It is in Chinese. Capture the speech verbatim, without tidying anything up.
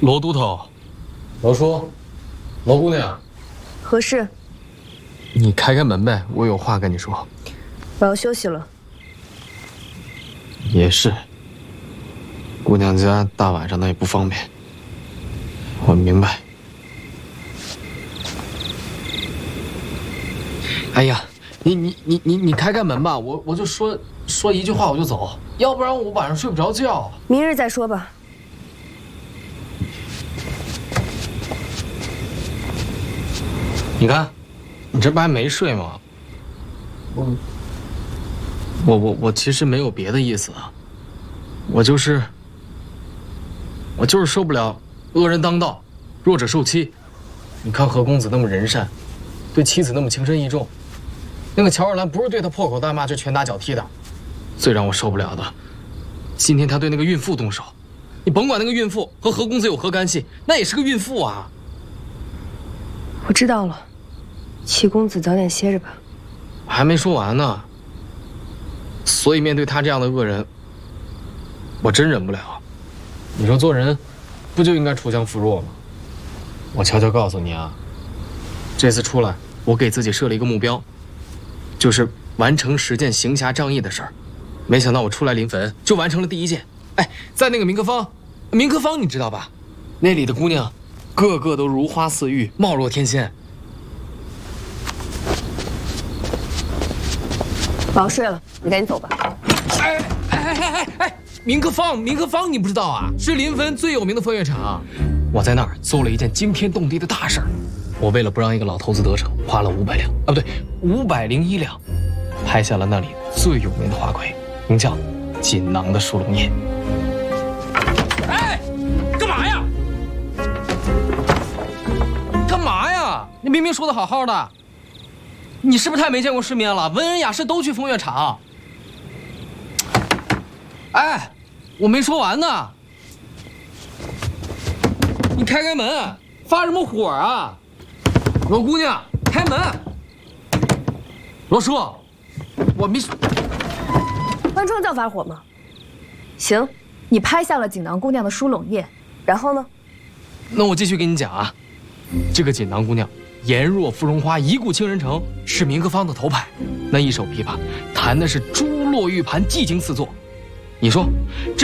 罗都头，罗叔，罗姑娘， 何事？ 你开开门呗，我有话跟你说。 我要休息了。 也是，姑娘家大晚上的也不方便，我明白。哎呀，你你你你你开开门吧，我我就说说一句话我就走，要不然我晚上睡不着觉。 明日再说吧。 你看，你这不还没睡吗？我我我我其实没有别的意思啊，我就是我就是受不了恶人当道，弱者受欺。你看何公子那么仁善，对妻子那么情深意重，那个乔二兰不是对他破口大骂，就拳打脚踢的。最让我受不了的，今天他对那个孕妇动手，你甭管那个孕妇和何公子有何干系，那也是个孕妇啊。 我知道了，齐公子早点歇着吧。 我还没说完呢。所以面对他这样的恶人，我真忍不了。你说做人，不就应该锄强扶弱吗？我悄悄告诉你啊，这次出来，我给自己设了一个目标，就是完成十件行侠仗义的事儿。没想到我出来临汾就完成了第一件。哎，在那个明科坊，明科坊你知道吧？那里的姑娘，个个都如花似玉，貌若天仙。 我要睡了，你赶紧走吧。 哎哎哎哎哎！明科坊，明科坊，你不知道啊？是临汾最有名的风月场。我在那儿做了一件惊天动地的大事儿。我为了不让一个老头子得逞，花了五百两啊，不对，五百零一两，拍下了那里最有名的花魁，名叫锦囊的书龙宴。哎，干嘛呀？干嘛呀？你明明说的好好的。你是不是太没见过世面了？文人雅士都去风月场。哎，我没说完呢。你开开门，发什么火啊？罗姑娘，开门。罗叔，我没说。 关窗叫发火吗？行，你拍下了锦囊姑娘的梳拢宴，然后呢？ 那我继续给你讲啊，这个锦囊姑娘。颜若芙蓉花，一顾倾人城，是明科坊的头牌。那一手琵琶弹的是珠落玉盘，技惊四座。你说，这